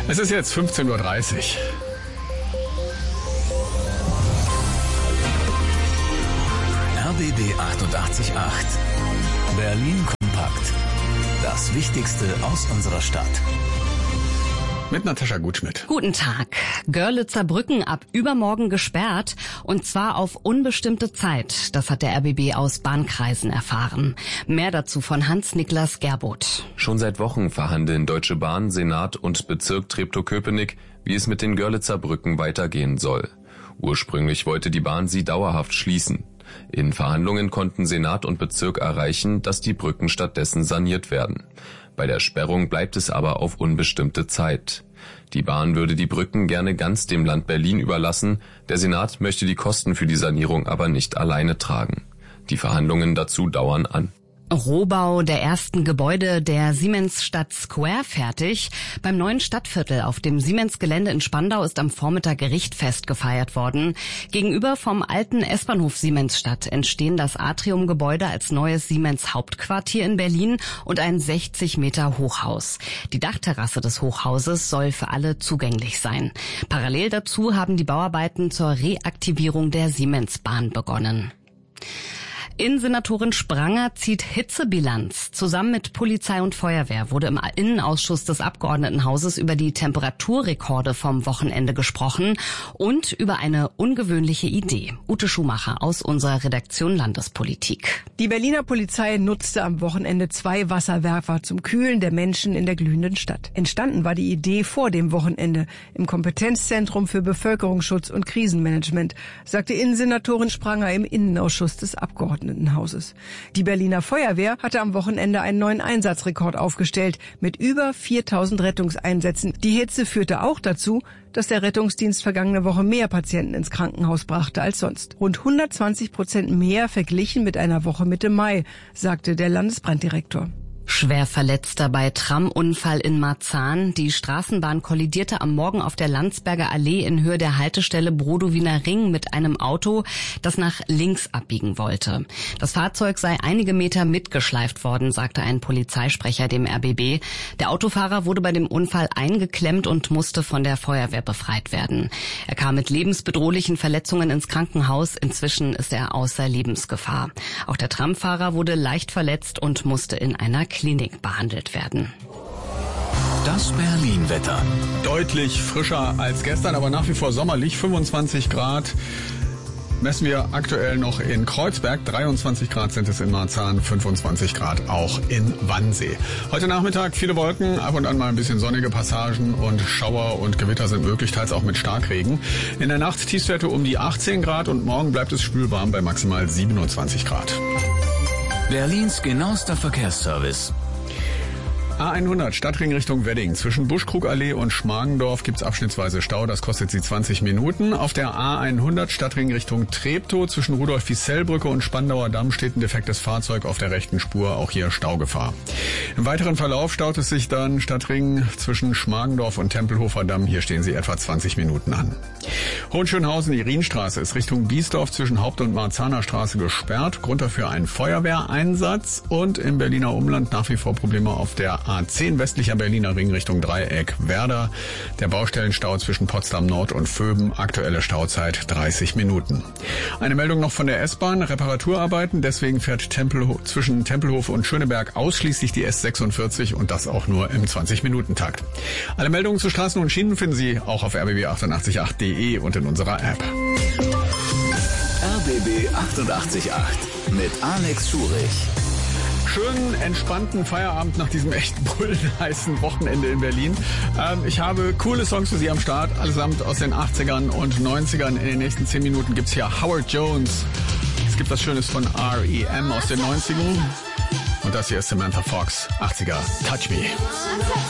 Es ist jetzt 15:30 Uhr. RBB 88.8. Berlin kompakt. Das Wichtigste aus unserer Stadt. Mit Natascha Gutschmidt. Guten Tag. Görlitzer Brücken ab übermorgen gesperrt und zwar auf unbestimmte Zeit. Das hat der RBB aus Bahnkreisen erfahren. Mehr dazu von Hans-Niklas Gerboth. Schon seit Wochen verhandeln Deutsche Bahn, Senat und Bezirk Treptow-Köpenick, wie es mit den Görlitzer Brücken weitergehen soll. Ursprünglich wollte die Bahn sie dauerhaft schließen. In Verhandlungen konnten Senat und Bezirk erreichen, dass die Brücken stattdessen saniert werden. Bei der Sperrung bleibt es aber auf unbestimmte Zeit. Die Bahn würde die Brücken gerne ganz dem Land Berlin überlassen, der Senat möchte die Kosten für die Sanierung aber nicht alleine tragen. Die Verhandlungen dazu dauern an. Rohbau der ersten Gebäude der Siemens-Stadt Square fertig. Beim neuen Stadtviertel auf dem Siemens-Gelände in Spandau ist am Vormittag Gerichtfest gefeiert worden. Gegenüber vom alten S-Bahnhof Siemensstadt entstehen das Atrium-Gebäude als neues Siemens-Hauptquartier in Berlin und ein 60 Meter Hochhaus. Die Dachterrasse des Hochhauses soll für alle zugänglich sein. Parallel dazu haben die Bauarbeiten zur Reaktivierung der Siemens-Bahn begonnen. Innensenatorin Spranger zieht Hitzebilanz. Zusammen mit Polizei und Feuerwehr wurde im Innenausschuss des Abgeordnetenhauses über die Temperaturrekorde vom Wochenende gesprochen und über eine ungewöhnliche Idee. Ute Schumacher aus unserer Redaktion Landespolitik. Die Berliner Polizei nutzte am Wochenende 2 Wasserwerfer zum Kühlen der Menschen in der glühenden Stadt. Entstanden war die Idee vor dem Wochenende im Kompetenzzentrum für Bevölkerungsschutz und Krisenmanagement, sagte Innensenatorin Spranger im Innenausschuss des Abgeordnetenhauses. Die Berliner Feuerwehr hatte am Wochenende einen neuen Einsatzrekord aufgestellt mit über 4000 Rettungseinsätzen. Die Hitze führte auch dazu, dass der Rettungsdienst vergangene Woche mehr Patienten ins Krankenhaus brachte als sonst. Rund 120% mehr verglichen mit einer Woche Mitte Mai, sagte der Landesbranddirektor. Schwerverletzter bei Tramunfall in Marzahn. Die Straßenbahn kollidierte am Morgen auf der Landsberger Allee in Höhe der Haltestelle Brodowiner Ring mit einem Auto, das nach links abbiegen wollte. Das Fahrzeug sei einige Meter mitgeschleift worden, sagte ein Polizeisprecher dem RBB. Der Autofahrer wurde bei dem Unfall eingeklemmt und musste von der Feuerwehr befreit werden. Er kam mit lebensbedrohlichen Verletzungen ins Krankenhaus. Inzwischen ist er außer Lebensgefahr. Auch der Tramfahrer wurde leicht verletzt und musste in einer Klinik behandelt werden. Das Berlin-Wetter. Deutlich frischer als gestern, aber nach wie vor sommerlich. 25 Grad messen wir aktuell noch in Kreuzberg. 23 Grad sind es in Marzahn, 25 Grad auch in Wannsee. Heute Nachmittag viele Wolken, ab und an mal ein bisschen sonnige Passagen und Schauer und Gewitter sind möglich, teils auch mit Starkregen. In der Nacht Tiefstwerte um die 18 Grad und morgen bleibt es spülwarm bei maximal 27 Grad. Berlins genauester Verkehrsservice. A100 Stadtring Richtung Wedding. Zwischen Buschkrugallee und Schmargendorf gibt's abschnittsweise Stau. Das kostet Sie 20 Minuten. Auf der A100 Stadtring Richtung Treptow zwischen Rudolf-Wiesel-Brücke und Spandauer Damm steht ein defektes Fahrzeug auf der rechten Spur. Auch hier Staugefahr. Im weiteren Verlauf staut es sich dann Stadtring zwischen Schmargendorf und Tempelhofer Damm. Hier stehen Sie etwa 20 Minuten an. Hohenschönhausen, die Rienstraße ist Richtung Biesdorf zwischen Haupt- und Marzahner Straße gesperrt. Grund dafür ein Feuerwehreinsatz und im Berliner Umland nach wie vor Probleme auf der A10 westlicher Berliner Ring Richtung Dreieck Werder. Der Baustellenstau zwischen Potsdam Nord und Vöben. Aktuelle Stauzeit 30 Minuten. Eine Meldung noch von der S-Bahn. Reparaturarbeiten. Deswegen fährt zwischen Tempelhof und Schöneberg ausschließlich die S46 und das auch nur im 20-Minuten-Takt. Alle Meldungen zu Straßen und Schienen finden Sie auch auf rbb888.de und in unserer App. RBB 88.8 mit Alex Schurich. Schönen, entspannten Feierabend nach diesem echt bullenheißen Wochenende in Berlin. Ich habe coole Songs für Sie am Start, allesamt aus den 80ern und 90ern. In den nächsten 10 Minuten gibt's hier Howard Jones. Es gibt was Schönes von R.E.M. aus den 90ern. Und das hier ist Samantha Fox, 80er, Touch Me.